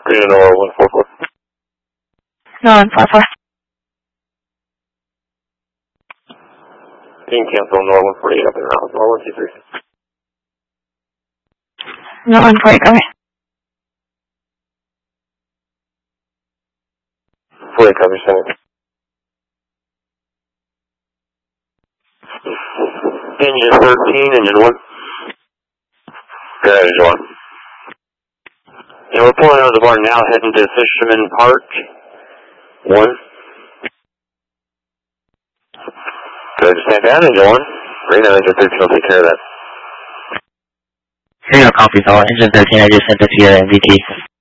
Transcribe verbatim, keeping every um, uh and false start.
Green and Nora one four four. No one four four. Team cancel Nora one forty-eight up and around. Nora one two three. No one four eight, go ahead. four eight, copy, send it. Engine thirteen, engine one. Good, engine one. And we're pulling out of the bar now, heading to Fisherman Park. One. Good, stand down, engine one. Green and engine thirteen will take care of that. Here you go, copy, so engine thirteen, I just sent it to your M V T.